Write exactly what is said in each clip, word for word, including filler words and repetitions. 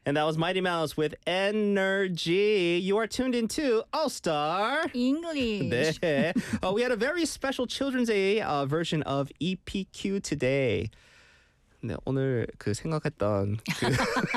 And that was Mighty Mouse with Energy. You are tuned into All Star English. 네. Uh, we had a very special Children's Day uh, version of E P Q today. 네, 오늘 그 생각했던 그,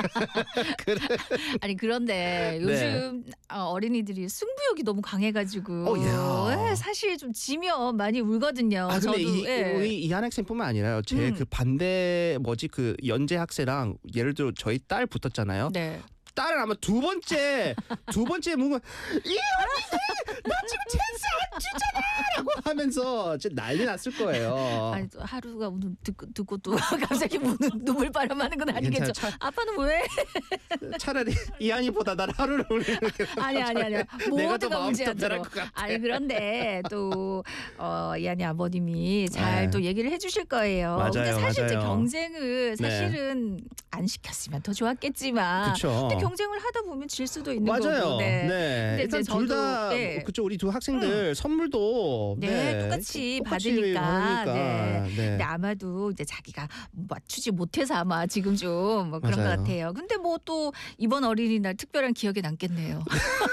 그 아니 그런데 요즘 네. 어린이들이 승부욕이 너무 강해가지고 어, 예. 네, 사실 좀 지면 많이 울거든요. 아, 근데 저도 이, 예. 우리 이한 학생뿐만 아니라요. 제 그 음. 반대 뭐지 그 연재 학생랑 예를 들어 저희 딸 붙었잖아요. 네. 딸은 아마 두 번째 두 번째 뭔가 이 언니 나 지금 찬스 안 주잖아라고 하면서 진짜 난리 났을 거예요. 아니 또 하루가 오늘 듣고, 듣고 또 갑자기 우는 눈물 바람하는 건 아니겠죠. 괜찮아요. 차- 아빠는 왜? 차라리 이한이보다 난 하루를 울리는 게 아니 아니 아니 내가 더 모두가 마음 울지 든든할 않도록. 것 같아. 아니 그런데 또 어, 이한이 아버님이 잘 네. 또 얘기를 해주실 거예요. 맞아요, 근데 사실 이제 맞아요. 경쟁을 사실은 안 시켰으면 더 좋았겠지만. 그렇죠. 근데 경쟁을 하다 보면 질 수도 있는 맞아요. 거고. 네. 근데 일단 이제 둘 저도, 다 네. 그쪽 우리 두 학생들 선물도 네, 똑같이 받으니까. 받으니까. 네. 네. 근데 아마도 이제 자기가 맞추지 못해서 아마 지금 좀 뭐 그런 맞아요. 것 같아요. 근데 뭐 또 이번 어린이날 특별한 기억에 남겠네요.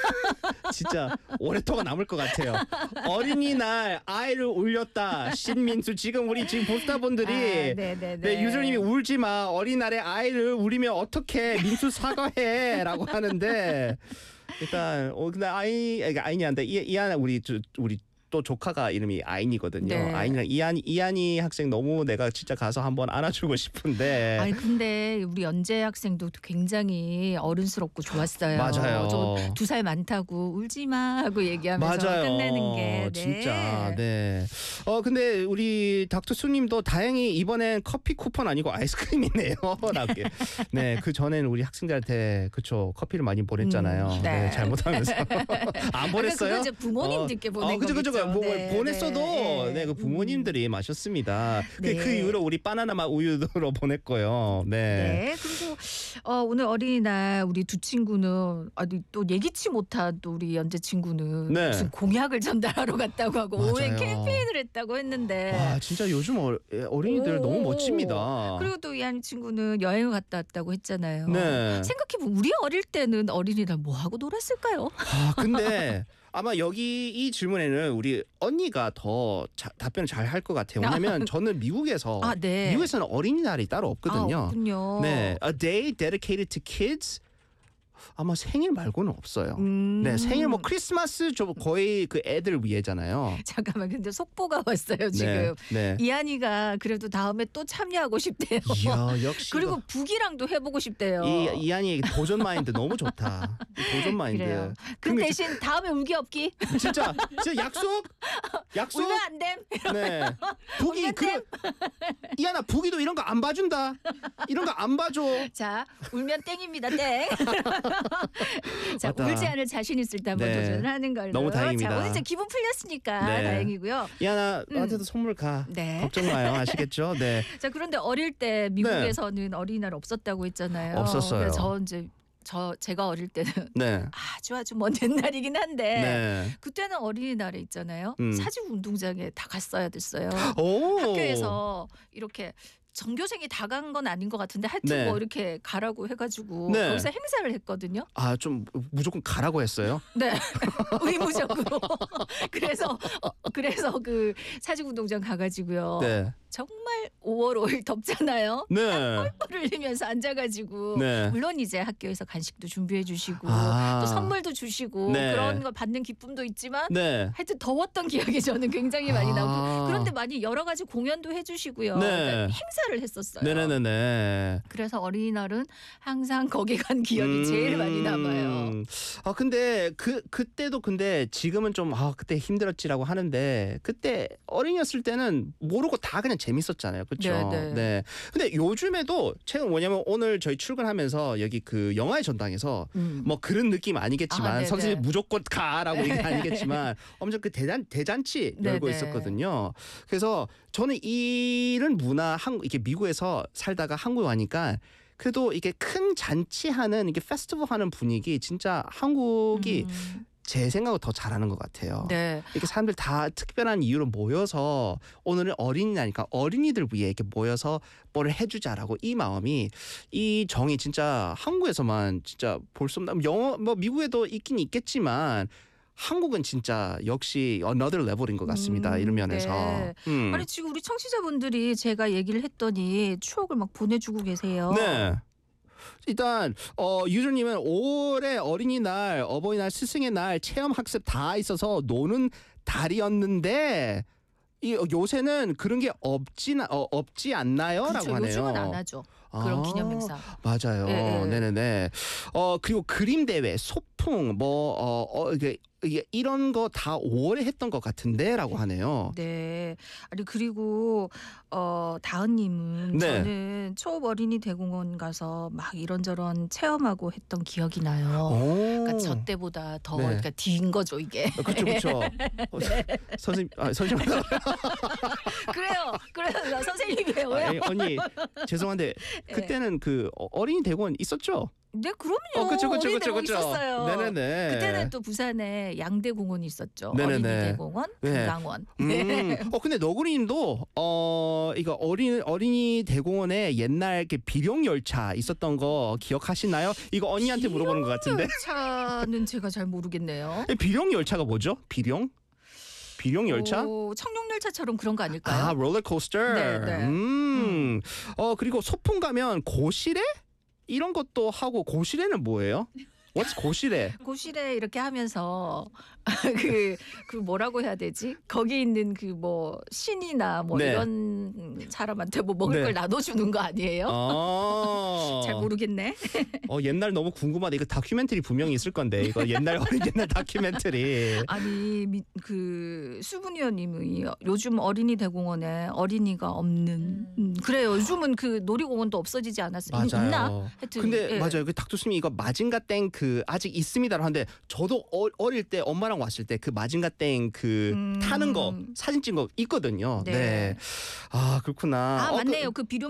진짜 오랫동안 남을 것 같아요. 어린이날 아이를 울렸다. 신민수 지금 우리 지금 보스타분들이 아, 네네네. 네, 유저님이 울지 마. 어린날에 아이를 울리면 어떡해. 민수 사과해라고 하는데 일단 어 근데 아이 아이니 한데 이 이한 우리 저, 우리 또 조카가 이름이 아인이거든요. 네. 아인이랑 이한 이한이 학생 너무 내가 진짜 가서 한번 안아주고 싶은데. 아니 근데 우리 연재 학생도 굉장히 어른스럽고 좋았어요. 맞아요. 두 살 많다고 울지 마 하고 얘기하면서 맞아요. 끝내는 게. 네. 진짜. 네. 어 근데 우리 닥터 수님도 다행히 이번엔 커피 쿠폰 아니고 아이스크림이네요. 라고. 네. 그 전에는 우리 학생들한테 그쵸 커피를 많이 보냈잖아요. 음, 네. 네. 잘못하면서 안 보냈어요. 그거 이제 부모님들께 어, 보낸 어, 그죠, 그죠. 거겠죠. 뭐, 네, 보냈어도 네, 네, 그 부모님들이 마셨습니다. 네. 그, 그 이후로 우리 바나나 맛 우유로 보냈고요. 네. 네. 그리고 어, 오늘 어린이날 우리 두 친구는 아니 또 예기치 못한 또 우리 연재 친구는 네. 무슨 공약을 전달하러 갔다고 하고 맞아요. 오해 캠페인을 했다고 했는데. 와 진짜 요즘 어, 어린이들 오. 너무 멋집니다. 그리고 또 이한 친구는 여행을 갔다 왔다고 했잖아요. 네. 생각해보면 우리 어릴 때는 어린이날 뭐 하고 놀았을까요? 아 근데 아마 여기 이 질문에는 우리 언니가 더 자, 답변을 잘 할 것 같아요. 왜냐면 저는 미국에서 아, 네. 미국에서는 어린이날이 따로 없거든요. 아, 없군요. 네, a day dedicated to kids. 아마 생일 말고는 없어요. 음. 네, 생일 뭐 크리스마스 저 거의 그 애들 위해잖아요. 잠깐만 근데 속보가 왔어요 지금. 네. 네. 이한이가 그래도 다음에 또 참여하고 싶대요. 이야, 역시 그리고 북이랑도 해보고 싶대요. 이 이한이 도전 마인드 너무 좋다. 도전 마인드. 그래요. 그 근데 대신 다음에 울기 없기. 진짜 진짜 약속? 약속? 울면 안 됨. 네. 북이 그런 이하나 북이도 이런 거 안 봐준다. 이런 거 안 봐줘. 자 울면 땡입니다 땡. 자 맞다. 울지 않을 자신 있을 때 한번 네. 도전을 하는 걸로. 너무 다행입니다. 자 오늘 이제 기분 풀렸으니까 네. 다행이고요. 이하나 나한테도 선물 가. 네. 걱정 마요. 아시겠죠? 네. 자 그런데 어릴 때 미국에서는 어린이날 없었다고 했잖아요. 없었어요. 그래서 저 이제 저 제가 어릴 때는 네. 아주 아주 먼 옛날이긴 한데 네. 그때는 어린이날에 있잖아요. 음. 사직 운동장에 다 갔어야 됐어요. 오. 학교에서 이렇게 전교생이 다 간 건 아닌 것 같은데 하여튼 네. 뭐 이렇게 가라고 해가지고 네. 거기서 행사를 했거든요. 아, 좀 무조건 가라고 했어요. 네, 의무적으로. 그래서 어, 그래서 그 사직운동장 가가지고요. 네. 정말 오월 오일 덥잖아요. 네. 땀을 흘리면서 앉아가지고 네. 물론 이제 학교에서 간식도 준비해 주시고 아. 또 선물도 주시고 네. 그런 걸 받는 기쁨도 있지만 네. 하여튼 더웠던 기억이 저는 굉장히 많이 아. 나고 그런데 많이 여러 가지 공연도 해주시고요. 네. 그러니까 행사를 했었어요. 네네네네. 그래서 어린이날은 항상 거기 간 기억이 제일 많이 남아요. 음. 아 근데 그 그때도 근데 지금은 좀 아 그때 힘들었지라고 하는데 그때 어린이였을 때는 모르고 다 그냥 재밌었잖아요. 그렇죠? 네, 네. 네. 근데 요즘에도 최근 뭐냐면 오늘 저희 출근하면서 여기 그 영화의 전당에서 음. 뭐 그런 느낌 아니겠지만 아, 네네. 선생님 무조건 가라고 얘기 아니겠지만 엄청 그 대잔 대잔치 열고 네네. 있었거든요. 그래서 저는 이런 문화 한 이렇게 미국에서 살다가 한국에 와니까 그래도 이게 큰 잔치하는 이게 페스티벌 하는 분위기 진짜 한국이 음. 제 생각은 더 잘하는 것 같아요. 네. 이렇게 사람들 다 특별한 이유로 모여서 오늘은 어린이날이니까 어린이들 위해 이렇게 모여서 뭐를 해주자라고 이 마음이 이 정이 진짜 한국에서만 진짜 볼 수 없나. 영어 뭐 미국에도 있긴 있겠지만 한국은 진짜 역시 another level인 것 같습니다. 음, 이런 면에서. 네. 음. 아니 지금 우리 청취자분들이 제가 얘기를 했더니 추억을 막 보내주고 계세요. 네. 일단 어, 유저님은 올해 어린이날, 어버이날, 스승의 날 체험 학습 다 있어서 노는 달이었는데 이 요새는 그런 게 없지 어, 없지 않나요?라고 그렇죠. 하네요. 요즘은 안 하죠. 그런 아, 기념 행사. 맞아요. 예, 예. 네네네. 어 그리고 그림 대회, 소풍 뭐 어, 어 이게, 이게 이런 거 다 오월에 했던 것 같은데라고 하네요. 네. 아니 그리고 어 다은님은 네. 저는 초업 어린이 대공원 가서 막 이런저런 체험하고 했던 기억이 나요. 오. 그러니까 저 때보다 더 네. 그러니까 뒤인 거죠 이게. 그렇죠, 그렇죠. 어, 선생님, 아, 선생님, 그래요. 그래요. 나 선생님이에요. 아, 왜요? 예, 언니 죄송한데 그때는 그 어- 어린이 대공원 있었죠? 네, 그럼요. 어, 그쵸, 그쵸, 어린이 그쵸, 대공원 그쵸. 있었어요. 네네네. 그때는 또 부산에 양대공원이 있었죠. 네네네. 어린이 대공원, 네. 금강원. 음, 어 근데 너구리님도 어 이거 어린 어린이 대공원에 옛날 이렇게 비룡 열차 있었던 거 기억하시나요? 이거 언니한테 물어보는 것 같은데. 차는 제가 잘 모르겠네요. 비룡 열차가 뭐죠? 비룡? 비룡 열차? 오, 청룡열차처럼 그런 거 아닐까요? 아 롤러코스터. 네, 네. 음. 어 그리고 소풍 가면 고시래 이런 것도 하고 고시래는 뭐예요? What's 고시래? 고실에 이렇게 하면서 그, 그 뭐라고 해야 되지? 거기 있는 그 뭐 신이나 뭐 네. 이런 사람한테 뭐 먹을 네. 걸 나눠주는 거 아니에요? 아. 잘 모르겠네. 어 옛날 너무 궁금하다. 이거 다큐멘터리 분명히 있을 건데 이거 옛날 어린 옛날 다큐멘터리. 아니 미, 그 수분위원님이 요즘 어린이 대공원에 어린이가 없는 음, 그래요. 요즘은 그 놀이공원도 없어지지 않았어요. 있- 있나? 맞아요. 하여튼 근데 예. 맞아요. 그 닥터스님 이거 마징가 땡 그 아직 있습니다라고 하는데 저도 어, 어릴 때 엄마랑 왔을 때 그 마징가 땡 그 음. 타는 거 사진 찍은 거 있거든요. 네. 네. 아 그렇구나. 아 어, 그- 맞네요. 그 비룡